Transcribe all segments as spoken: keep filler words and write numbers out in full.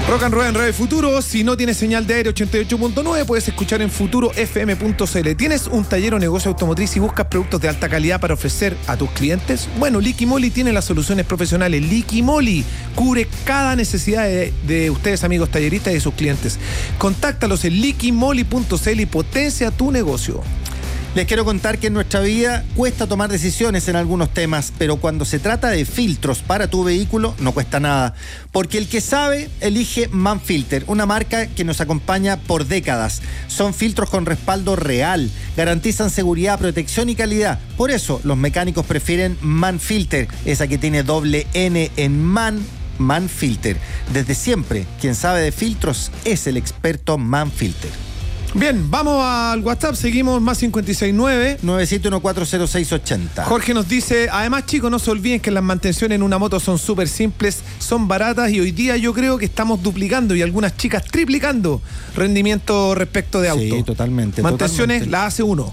Rock and Roll en Radio Futuro. Si no tienes señal de aire ochenta y ocho punto nueve, puedes escuchar en futuro f m punto c l. ¿Tienes un taller o negocio automotriz y buscas productos de alta calidad para ofrecer a tus clientes? Bueno, Liqui Moly tiene las soluciones profesionales. Liqui Moly cubre cada necesidad de, de ustedes, amigos talleristas, y de sus clientes. Contáctalos en liqui moly punto c l y potencia tu negocio. Les quiero contar que en nuestra vida cuesta tomar decisiones en algunos temas, pero cuando se trata de filtros para tu vehículo no cuesta nada, porque el que sabe elige Manfilter, una marca que nos acompaña por décadas. Son filtros con respaldo real, garantizan seguridad, protección y calidad. Por eso los mecánicos prefieren Manfilter, esa que tiene doble N en Man. Manfilter. Desde siempre, quien sabe de filtros es el experto Manfilter. Bien, vamos al WhatsApp, seguimos más cincuenta y seis nueve nueve siete uno cuatro cero seis ochenta. Jorge nos dice, además chicos, no se olviden que las mantenciones en una moto son súper simples, son baratas y hoy día yo creo que estamos duplicando y algunas chicas triplicando rendimiento respecto de auto. Sí, totalmente. Mantenciones totalmente. las hace uno.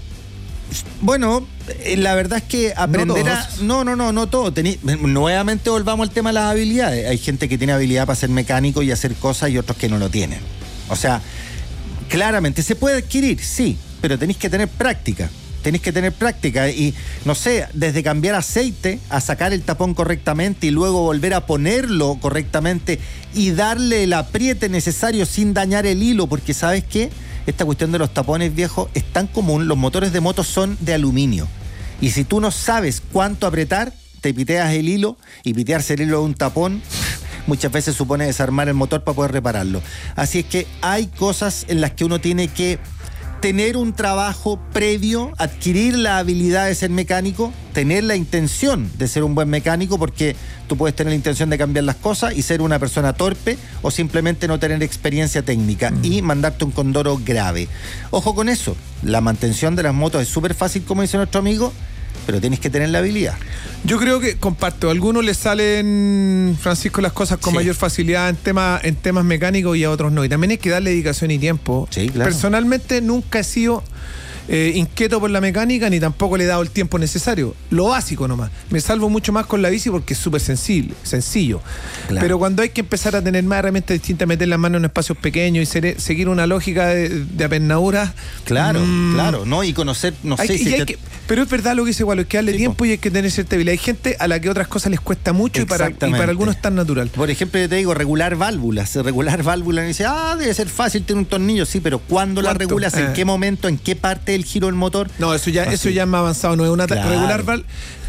Bueno, la verdad es que aprender no a... No, no, no, no todo. Tení... Nuevamente volvamos al tema de las habilidades. Hay gente que tiene habilidad para ser mecánico y hacer cosas y otros que no lo tienen. O sea... Claramente, se puede adquirir, sí, pero tenéis que tener práctica. Tenéis que tener práctica y, no sé, desde cambiar aceite a sacar el tapón correctamente y luego volver a ponerlo correctamente y darle el apriete necesario sin dañar el hilo, porque ¿sabes qué? Esta cuestión de los tapones, viejo, es tan común. Los motores de motos son de aluminio. Y si tú no sabes cuánto apretar, te piteas el hilo y pitearse el hilo de un tapón... muchas veces supone desarmar el motor para poder repararlo. Así es que hay cosas en las que uno tiene que tener un trabajo previo, adquirir la habilidad de ser mecánico, tener la intención de ser un buen mecánico, porque tú puedes tener la intención de cambiar las cosas y ser una persona torpe o simplemente no tener experiencia técnica mm. y mandarte un condoro grave. Ojo con eso, la mantención de las motos es súper fácil, como dice nuestro amigo, pero tienes que tener la habilidad. Yo creo que, comparto, a algunos les salen, Francisco, las cosas con sí. mayor facilidad en temas, en temas mecánicos y a otros no. Y también hay que darle dedicación y tiempo. Sí, claro. Personalmente nunca he sido eh, inquieto por la mecánica, ni tampoco le he dado el tiempo necesario. Lo básico nomás. Me salvo mucho más con la bici porque es súper sensible, sencillo. Claro. Pero cuando hay que empezar a tener más herramientas distintas, meter las manos en espacios pequeños y ser, seguir una lógica de, de apernadura. Claro, mmm, claro, ¿no? Y conocer, no hay sé que, si... Hay te... que, pero es verdad lo que dice Gualo, hay que darle sí, tiempo po. Y hay que tener cierta habilidad. Hay gente a la que otras cosas les cuesta mucho y para, y para algunos es tan natural. Por ejemplo, yo te digo, regular válvulas. Regular válvulas, y dice, ah, debe ser fácil tener un tornillo. Sí, pero ¿cuándo la regulas? ¿En eh. qué momento? ¿En qué parte del giro del motor? No, eso ya, eso ya es más avanzado. No es una claro. regular val,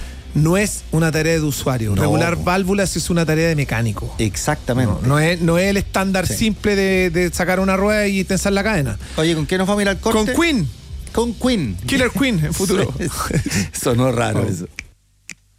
no es una tarea de usuario. No. Regular válvulas es una tarea de mecánico. Exactamente. No, no, es, no es el estándar sí. simple de, de sacar una rueda y tensar la cadena. Oye, ¿con qué nos vamos a ir al corte? Con Queen. Con Queen. Killer Queen en futuro. Sonó raro oh. eso.